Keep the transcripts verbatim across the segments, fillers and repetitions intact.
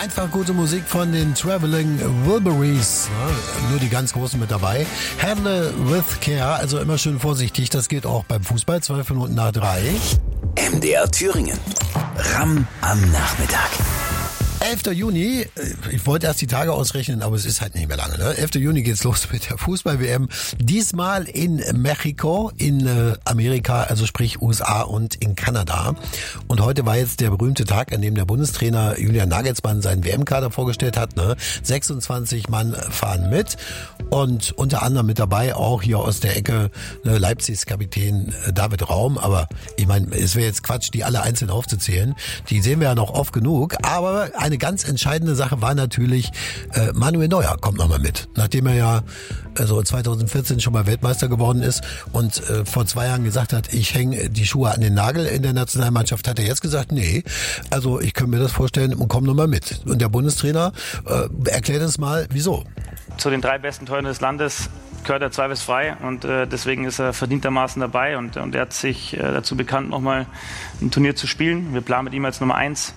Einfach gute Musik von den Traveling Wilburys. Ja, nur die ganz Großen mit dabei. Handle with Care, also immer schön vorsichtig. Das geht auch beim Fußball. Zwölf Minuten nach drei. M D R Thüringen. Ramm am Nachmittag. elfter Juni, ich wollte erst die Tage ausrechnen, aber es ist halt nicht mehr lange. Ne? elfter Juni geht's los mit der Fußball-W M. Diesmal in Mexiko, in äh, Amerika, also sprich U S A und in Kanada. Und heute war jetzt der berühmte Tag, an dem der Bundestrainer Julian Nagelsmann seinen W M-Kader vorgestellt hat. Ne? sechsundzwanzig Mann fahren mit und unter anderem mit dabei auch hier aus der Ecke ne, Leipzigs Kapitän äh, David Raum. Aber ich meine, es wäre jetzt Quatsch, die alle einzeln aufzuzählen. Die sehen wir ja noch oft genug. Aber eine ganz entscheidende Sache war natürlich, äh, Manuel Neuer kommt nochmal mit. Nachdem er ja also zweitausendvierzehn schon mal Weltmeister geworden ist und äh, vor zwei Jahren gesagt hat, ich hänge die Schuhe an den Nagel in der Nationalmannschaft, hat er jetzt gesagt, nee, also ich könnte mir das vorstellen und komm nochmal mit. Und der Bundestrainer äh, erklärt uns mal, wieso. Zu den drei besten Torhütern des Landes gehört er zweifelsfrei und äh, deswegen ist er verdientermaßen dabei und, und er hat sich äh, dazu bekannt, nochmal ein Turnier zu spielen. Wir planen mit ihm als Nummer eins.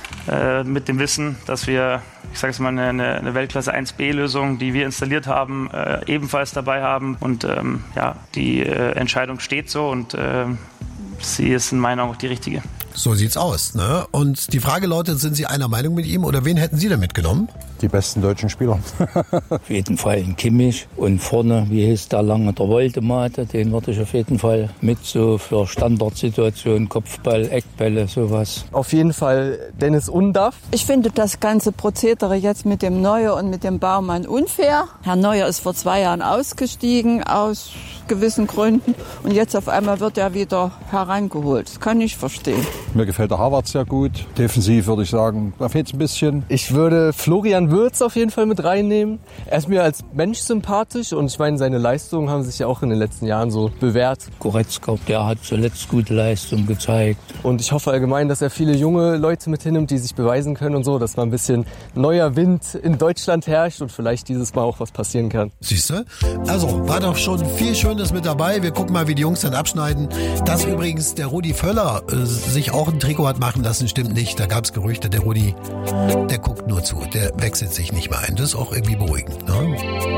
Äh, mit dem Wissen, dass wir, ich sage es mal, eine, eine Weltklasse eins B Lösung, die wir installiert haben, äh, ebenfalls dabei haben. Und ähm, ja, die äh, Entscheidung steht so und äh, sie ist in meinen Augen auch die richtige. So sieht's aus, ne? Und die Frage lautet, sind Sie einer Meinung mit ihm oder wen hätten Sie da mitgenommen? Die besten deutschen Spieler. Auf jeden Fall ein Kimmich und vorne, wie hieß der lange, der Woldemate, den würde ich auf jeden Fall mit so für Standardsituationen, Kopfball, Eckbälle, sowas. Auf jeden Fall Dennis Undaff. Ich finde das ganze Prozedere jetzt mit dem Neuer und mit dem Baumann unfair. Herr Neuer ist vor zwei Jahren ausgestiegen aus gewissen Gründen und jetzt auf einmal wird er wieder herangeholt. Das kann ich verstehen. Mir gefällt der Harvard sehr gut. Defensiv würde ich sagen, da fehlt es ein bisschen. Ich würde Florian Wirtz auf jeden Fall mit reinnehmen. Er ist mir als Mensch sympathisch und ich meine, seine Leistungen haben sich ja auch in den letzten Jahren so bewährt. Goretzka, der hat zuletzt gute Leistung gezeigt. Und ich hoffe allgemein, dass er viele junge Leute mit hinnimmt, die sich beweisen können und so, dass mal ein bisschen neuer Wind in Deutschland herrscht und vielleicht dieses Mal auch was passieren kann. Siehst du? Also, war doch schon viel Schönes mit dabei. Wir gucken mal, wie die Jungs dann abschneiden. Dass übrigens der Rudi Völler äh, sich auch ein Trikot hat machen lassen, stimmt nicht. Da gab es Gerüchte, der Rudi, der guckt nur zu. Der wechselt sich nicht mehr ein. Das ist auch irgendwie beruhigend. Ne?